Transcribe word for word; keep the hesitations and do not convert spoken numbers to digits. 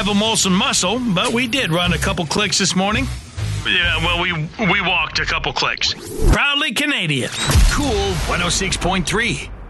have a Molson muscle, but we did run a couple clicks this morning. Yeah, well, we we walked a couple clicks. Proudly Canadian. Cool one oh six point three.